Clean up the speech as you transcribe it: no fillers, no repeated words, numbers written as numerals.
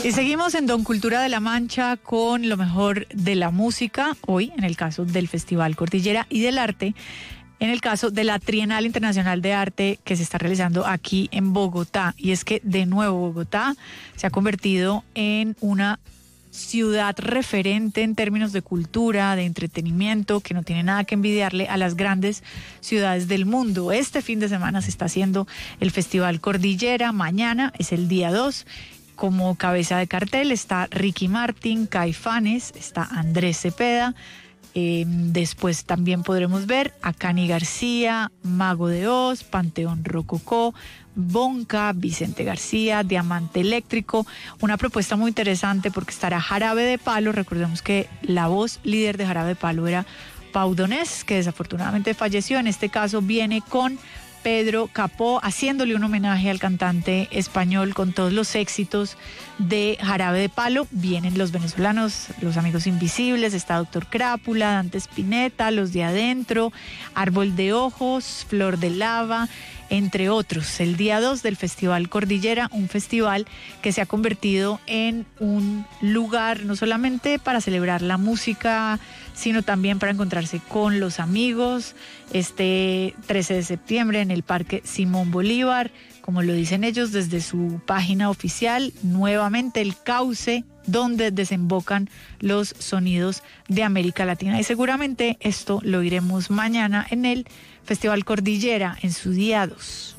Y seguimos en Don Cultura de la Mancha con lo mejor de la música, hoy en el caso del Festival Cordillera y del Arte, en el caso de la Trienal Internacional de Arte que se está realizando aquí en Bogotá. Y es que de nuevo Bogotá se ha convertido en una ciudad referente en términos de cultura, de entretenimiento, que no tiene nada que envidiarle a las grandes ciudades del mundo. Este fin de semana se está haciendo el Festival Cordillera, mañana es el día 2. Como cabeza de cartel está Ricky Martin, Caifanes, está Andrés Cepeda. Después también podremos ver a Cani García, Mago de Oz, Panteón Rococó, Bonca, Vicente García, Diamante Eléctrico. Una propuesta muy interesante porque estará Jarabe de Palo. Recordemos que la voz líder de Jarabe de Palo era Pau Donés, que desafortunadamente falleció. En este caso viene con Pedro Capó, haciéndole un homenaje al cantante español con todos los éxitos de Jarabe de Palo. Vienen los venezolanos, los Amigos Invisibles, está Doctor Crápula, Dante Spinetta, Los de Adentro, Árbol de Ojos, Flor de Lava, entre otros. El día 2 del Festival Cordillera, un festival que se ha convertido en un lugar no solamente para celebrar la música, sino también para encontrarse con los amigos. Este 13 de septiembre en el Parque Simón Bolívar, como lo dicen ellos desde su página oficial, nuevamente el cauce donde desembocan los sonidos de América Latina. Y seguramente esto lo iremos mañana en el Festival Cordillera en su día 2.